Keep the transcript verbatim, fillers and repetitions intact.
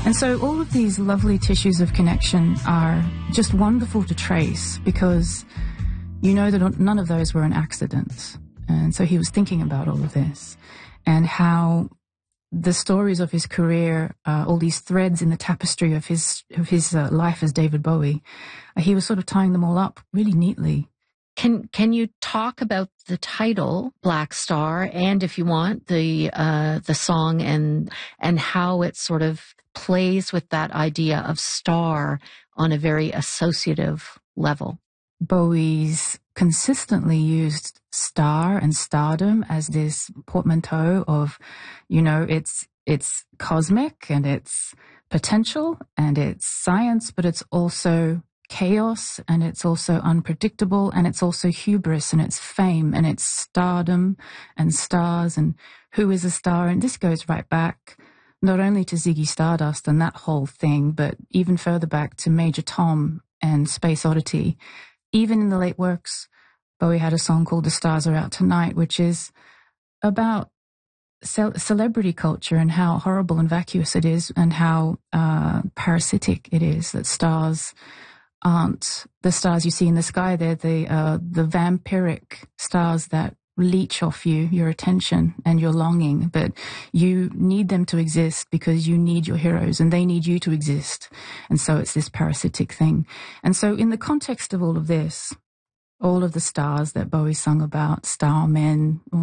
And so all of these lovely tissues of connection are just wonderful to trace because you know that none of those were an accident. And so he was thinking about all of this and how the stories of his career, uh, all these threads in the tapestry of his of his uh, life as David Bowie, uh, he was sort of tying them all up really neatly. Can can you talk about the title Black Star, and if you want the uh, the song and and how it sort of plays with that idea of star on a very associative level? Bowie's consistently used star and stardom as this portmanteau of, you know, it's it's cosmic and it's potential and it's science, but it's also chaos and it's also unpredictable and it's also hubris and it's fame and it's stardom and stars and who is a star. And this goes right back not only to Ziggy Stardust and that whole thing, but even further back to Major Tom and Space Oddity. Even in the late works, Bowie had a song called The Stars Are Out Tonight, which is about ce- celebrity culture and how horrible and vacuous it is and how uh, parasitic it is, that stars aren't the stars you see in the sky. They're the, uh, the vampiric stars that leech off you, your attention and your longing, but you need them to exist because you need your heroes and they need you to exist. And so it's this parasitic thing. And so in the context of all of this, all of the stars that Bowie sung about, star men,